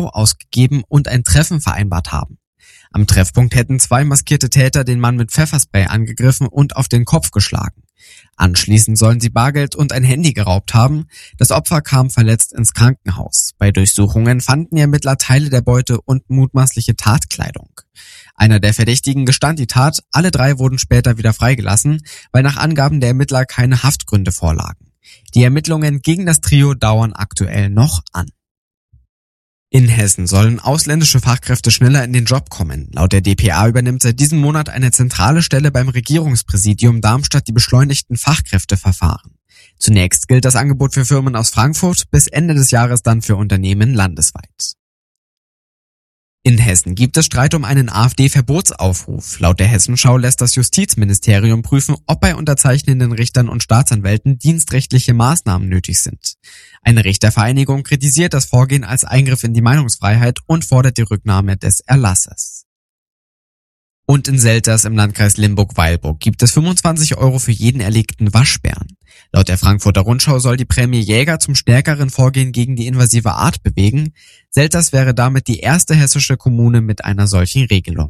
Trio ausgegeben und ein Treffen vereinbart haben. Am Treffpunkt hätten 2 maskierte Täter den Mann mit Pfefferspray angegriffen und auf den Kopf geschlagen. Anschließend sollen sie Bargeld und ein Handy geraubt haben. Das Opfer kam verletzt ins Krankenhaus. Bei Durchsuchungen fanden die Ermittler Teile der Beute und mutmaßliche Tatkleidung. Einer der Verdächtigen gestand die Tat, alle 3 wurden später wieder freigelassen, weil nach Angaben der Ermittler keine Haftgründe vorlagen. Die Ermittlungen gegen das Trio dauern aktuell noch an. In Hessen sollen ausländische Fachkräfte schneller in den Job kommen. Laut der dpa übernimmt seit diesem Monat eine zentrale Stelle beim Regierungspräsidium Darmstadt die beschleunigten Fachkräfteverfahren. Zunächst gilt das Angebot für Firmen aus Frankfurt, bis Ende des Jahres dann für Unternehmen landesweit. In Hessen gibt es Streit um einen AfD-Verbotsaufruf. Laut der Hessenschau lässt das Justizministerium prüfen, ob bei unterzeichnenden Richtern und Staatsanwälten dienstrechtliche Maßnahmen nötig sind. Eine Richtervereinigung kritisiert das Vorgehen als Eingriff in die Meinungsfreiheit und fordert die Rücknahme des Erlasses. Und in Selters im Landkreis Limburg-Weilburg gibt es 25 € für jeden erlegten Waschbären. Laut der Frankfurter Rundschau soll die Prämie Jäger zum stärkeren Vorgehen gegen die invasive Art bewegen. Selters wäre damit die erste hessische Kommune mit einer solchen Regelung.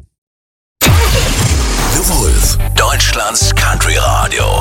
The Wolf, Deutschlands Country Radio.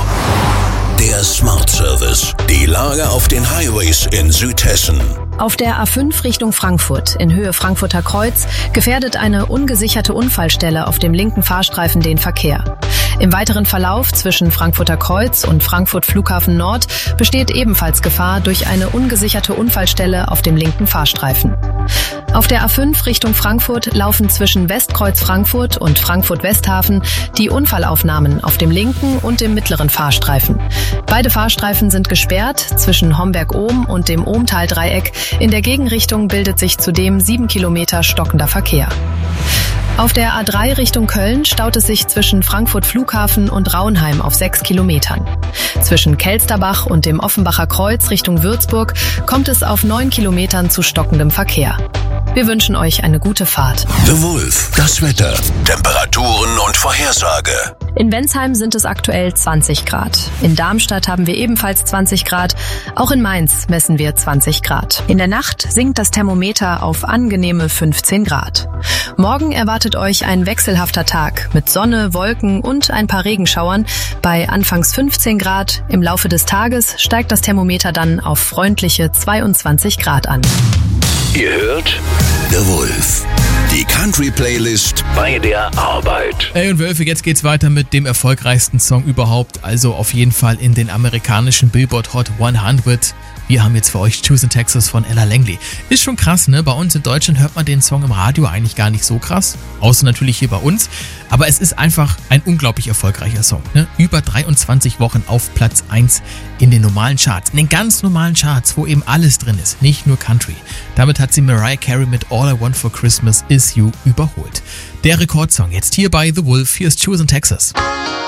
Der Smart Service. Die Lage auf den Highways in Südhessen. Auf der A5 Richtung Frankfurt in Höhe Frankfurter Kreuz gefährdet eine ungesicherte Unfallstelle auf dem linken Fahrstreifen den Verkehr. Im weiteren Verlauf zwischen Frankfurter Kreuz und Frankfurt Flughafen Nord besteht ebenfalls Gefahr durch eine ungesicherte Unfallstelle auf dem linken Fahrstreifen. Auf der A5 Richtung Frankfurt laufen zwischen Westkreuz Frankfurt und Frankfurt Westhafen die Unfallaufnahmen auf dem linken und dem mittleren Fahrstreifen. Beide Fahrstreifen sind gesperrt zwischen Homberg-Ohm und dem Ohmtal-Dreieck. In der Gegenrichtung bildet sich zudem 7 Kilometer stockender Verkehr. Auf der A3 Richtung Köln staut es sich zwischen Frankfurt Flughafen und Raunheim auf 6 Kilometern. Zwischen Kelsterbach und dem Offenbacher Kreuz Richtung Würzburg kommt es auf 9 Kilometern zu stockendem Verkehr. Wir wünschen euch eine gute Fahrt. The Wolf, das Wetter, Temperaturen und Vorhersage. In Wensheim sind es aktuell 20 Grad. In Darmstadt haben wir ebenfalls 20 Grad. Auch in Mainz messen wir 20 Grad. In der Nacht sinkt das Thermometer auf angenehme 15 Grad. Morgen erwartet euch ein wechselhafter Tag mit Sonne, Wolken und ein paar Regenschauern. Bei anfangs 15 Grad. Im Laufe des Tages steigt das Thermometer dann auf freundliche 22 Grad an. Ihr hört The Wolf, die Country-Playlist bei der Arbeit. Hey und Wölfe, jetzt geht's weiter mit dem erfolgreichsten Song überhaupt, also auf jeden Fall in den amerikanischen Billboard Hot 100. Wir haben jetzt für euch Choosing Texas von Ella Langley. Ist schon krass, ne? Bei uns in Deutschland hört man den Song im Radio eigentlich gar nicht so krass, außer natürlich hier bei uns. Aber es ist einfach ein unglaublich erfolgreicher Song, ne? Über 23 Wochen auf Platz 1 in den normalen Charts, in den ganz normalen Charts, wo eben alles drin ist, nicht nur Country. Damit hat sie Mariah Carey mit All I Want for Christmas Is You überholt. Der Rekordsong jetzt hier bei The Wolf, hier ist Choosing Texas.